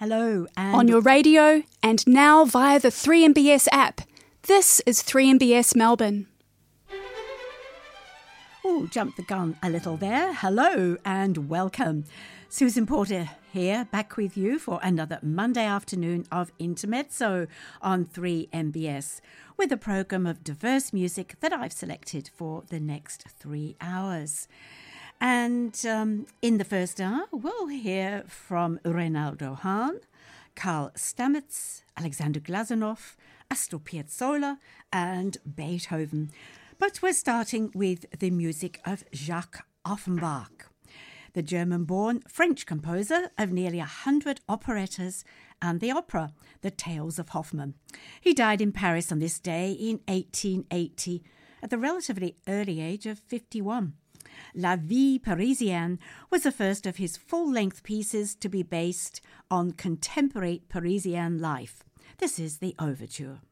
Hello, and on your radio and now via the 3MBS app. This is 3MBS Melbourne. oh, jumped the gun a little there. Hello and welcome. Susan Porter here, back with you for another Monday afternoon of Intermezzo on 3MBS with a program of diverse music that I've selected for the next 3 hours. And in the first hour, we'll hear from Reynaldo Hahn, Karl Stamitz, Alexander Glazunov, Astor Piazzolla and Beethoven. But we're starting with the music of Jacques Offenbach, the German-born French composer of nearly 100 operettas and the opera, The Tales of Hoffmann. He died in Paris on this day in 1880 at the relatively early age of 51. La Vie Parisienne was the first of his full-length pieces to be based on contemporary Parisian life. This is the overture.